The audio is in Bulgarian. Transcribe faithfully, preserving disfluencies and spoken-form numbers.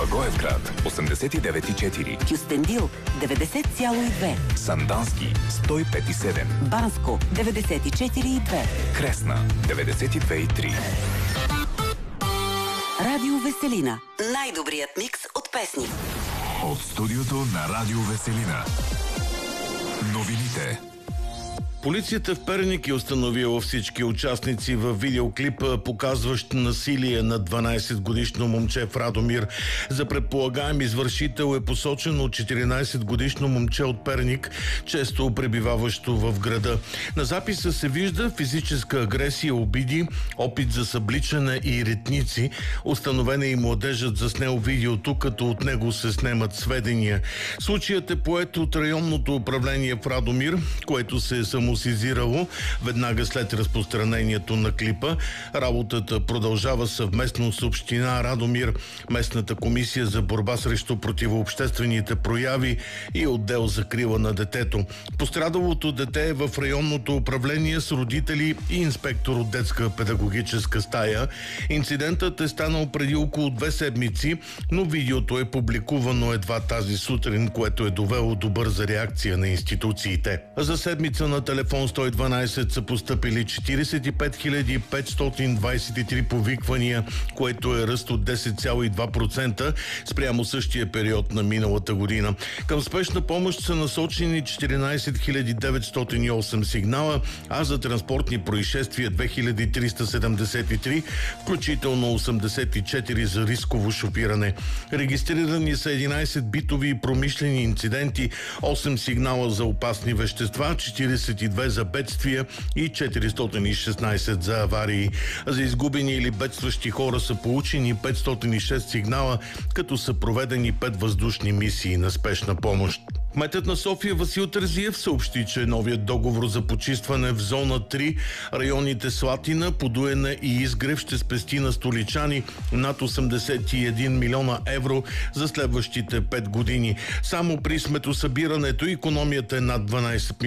Благоевград осемдесет и девет и четири, Кюстендил деветдесет цяло и две, Сандански сто и пет и седем, Банско деветдесет и четири и две, Кресна деветдесет и две и три. Радио Веселина. Най-добрият микс от песни. От студиото на Радио Веселина. Новините. Полицията в Перник е установила всички участници в видеоклипа, показващ насилие на дванайсетгодишно момче в Радомир. За предполагаем извършител е посочено четиринайсетгодишно момче от Перник, често пребиваващо в града. На записа се вижда физическа агресия, обиди, опит за събличане и ретници. Установен е и младежът заснел видеото, като от него се снемат сведения. Случаят е поет от районното управление в Радомир, което се е само Самосизирало веднага след разпространението на клипа. Работата продължава съвместно с община Радомир, местната комисия за борба срещу противообществените прояви и отдел закрила на детето. Пострадалото дете е в районното управление с родители и инспектор от детска педагогическа стая. Инцидентът е станал преди около две седмици, но видеото е публикувано едва тази сутрин, което е довело до бърза реакция на институциите. За седмица на телефон сто и дванайсет са постъпили четирийсет и пет хиляди петстотин двайсет и три повиквания, което е ръст от десет цяло и две процента спрямо същия период на миналата година. Към спешна помощ са насочени четиринайсет хиляди деветстотин и осем сигнала, а за транспортни происшествия две хиляди триста седемдесет и три, включително осемдесет и четири за рисково шофиране. Регистрирани са единайсет битови и промишлени инциденти, осем сигнала за опасни вещества, четирийсет и две за бедствия и четиристотин и шестнайсет за аварии. За изгубени или бедстващи хора са получени петстотин и шест сигнала, като са проведени пет въздушни мисии на спешна помощ. Кметът на София Васил Терзиев съобщи, че новият договор за почистване в зона три, районите Слатина, Подуена и Изгрев ще спести на столичани над осемдесет и един милиона евро за следващите пет години. Само при сметосъбирането икономията е над дванайсет